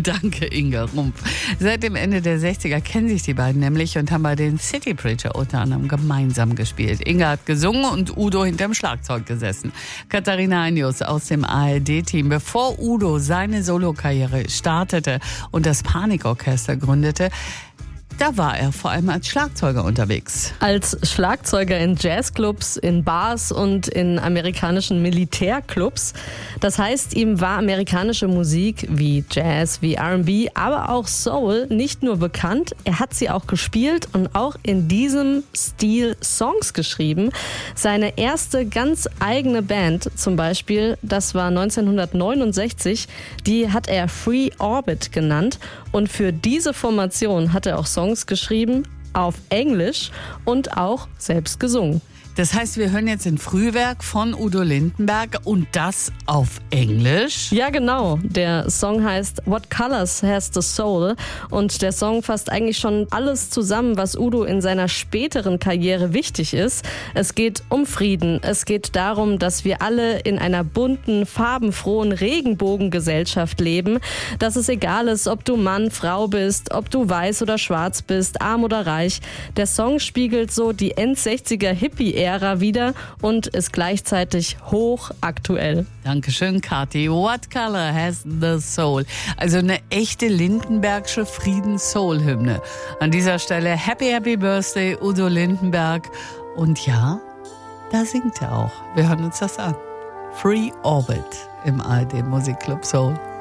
Danke, Inga Rumpf. Seit dem Ende der 60er kennen sich die beiden nämlich und haben bei den City Preacher unter anderem gemeinsam gespielt. Inga hat gesungen und Udo hinterm Schlagzeug gesessen. Katharina Einius aus dem ARD-Team. Bevor Udo seine Solokarriere startete und das Panikorchester gründete, da war er vor allem als Schlagzeuger unterwegs. Als Schlagzeuger in Jazzclubs, in Bars und in amerikanischen Militärclubs. Das heißt, ihm war amerikanische Musik wie Jazz, wie R&B, aber auch Soul nicht nur bekannt, er hat sie auch gespielt und auch in diesem Stil Songs geschrieben. Seine erste ganz eigene Band zum Beispiel, das war 1969, die hat er Free Orbit genannt und für diese Formation hat er auch Songs geschrieben auf Englisch und auch selbst gesungen. Das heißt, wir hören jetzt ein Frühwerk von Udo Lindenberg und das auf Englisch? Ja, genau. Der Song heißt What Colors Has the Soul und der Song fasst eigentlich schon alles zusammen, was Udo in seiner späteren Karriere wichtig ist. Es geht um Frieden. Es geht darum, dass wir alle in einer bunten, farbenfrohen Regenbogengesellschaft leben. Dass es egal ist, ob du Mann, Frau bist, ob du weiß oder schwarz bist, arm oder reich. Der Song spiegelt so die End-60er Hippie-Ära wieder und ist gleichzeitig hochaktuell. Dankeschön, Kathi. What color has the soul? Also eine echte Lindenbergsche Friedens-Soul-Hymne. An dieser Stelle Happy, Happy Birthday, Udo Lindenberg. Und ja, da singt er auch. Wir hören uns das an. Free Orbit im ARD Musikclub Soul.